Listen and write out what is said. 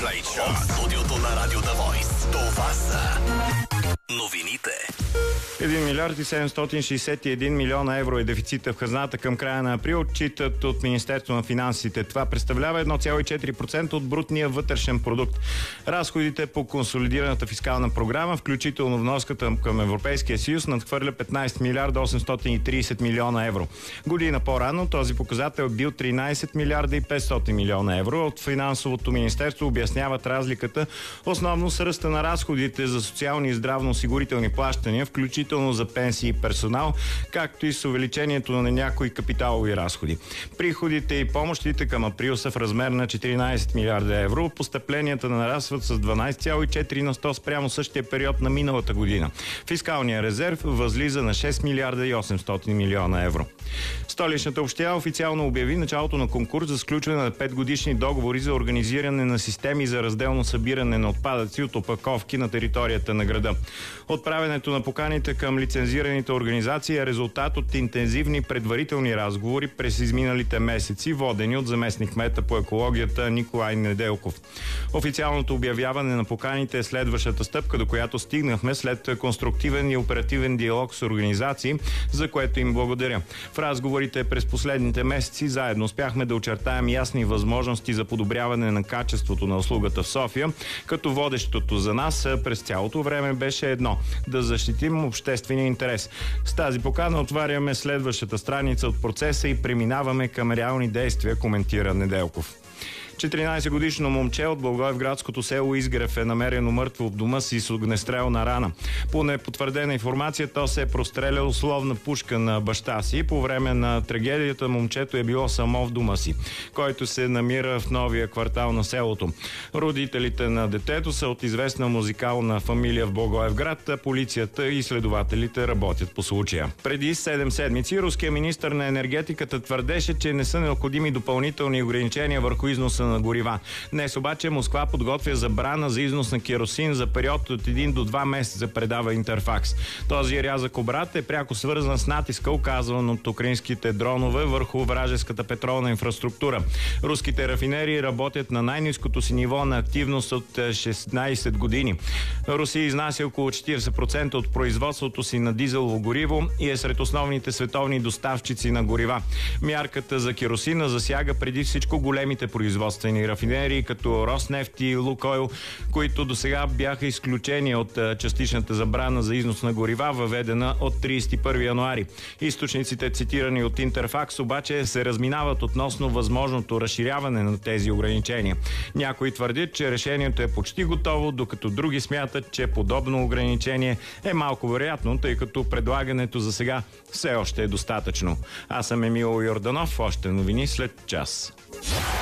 Late Show от студиото на Радио The Voice. Това са новините. 1 милиард и 761 милиона евро е дефицита в хазната към края на април, отчитат от Министерство на финансите. Това представлява 1,4% от брутния вътрешен продукт. Разходите по консолидираната фискална програма, включително вноската към Европейския съюз, надхвърля 15 милиарда 830 милиона евро. Година по-рано този показател бил 13 милиарда и 500 милиона евро. От Финансовото министерство обясняват разликата основно с ръста на разходите за социални и здравно-осигурителни плащания, включително за пенсии и персонал, както и с увеличението на някои капиталови разходи. Приходите и помощите към април са в размер на 14 милиарда евро. Постъпленията нарастват с 12,4 на 100 спрямо същия период на миналата година. Фискалният резерв възлиза на 6 милиарда и 800 милиона евро. Столичната община официално обяви началото на конкурс за сключване на 5-годишни договори за организиране на системи за разделно събиране на отпадъци от опаковки на територията на града. Отправянето на поканите към лицензираните организации е резултат от интензивни предварителни разговори през изминалите месеци, водени от заместник-кмета по екологията Николай Неделков. Официалното обявяване на поканите е следващата стъпка, до която стигнахме след конструктивен и оперативен диалог с организации, за което им благодаря. В разговорите през последните месеци заедно успяхме да очертаем ясни възможности за подобряване на качеството на услугата в София, като водещото за нас през цялото време беше едно – да защитим обществения интерес. С тази покана отваряме следващата страница от процеса и преминаваме към реални действия, коментира Неделков. 14-годишно момче от благоевградското село Изгрев е намерено мъртво в дома си с огнестрелна рана. По непотвърдена информация, то се е прострелял с ловна пушка на баща си. По време на трагедията момчето е било само в дома си, който се намира в новия квартал на селото. Родителите на детето са от известна музикална фамилия в Благоевград. Полицията и следователите работят по случая. Преди 7 седмици руският министър на енергетиката твърдеше, че не са необходими допълнителни ограничения върху износа на горива. Днес обаче Москва подготвя забрана за износ на керосин за период от 1 до 2 месеца, предава Интерфакс. Този рязък обрат е пряко свързан с натиска, оказван от украинските дронове върху вражеската петролна инфраструктура. Руските рафинерии работят на най-ниското си ниво на активност от 16 години. Русия изнася около 40% от производството си на дизелово гориво и е сред основните световни доставчици на горива. Мярката за керосина засяга преди всичко големите производствени рафинерии, като Роснефт и Лукойл, които досега бяха изключени от частичната забрана за износ на горива, въведена от 31 януари. Източниците, цитирани от Интерфакс, обаче се разминават относно възможното разширяване на тези ограничения. Някои твърдят, че решението е почти готово, докато други смятат, че подобно ограничение е малко вероятно, тъй като предлагането за сега все още е достатъчно. Аз съм Емил Йорданов, още новини след час.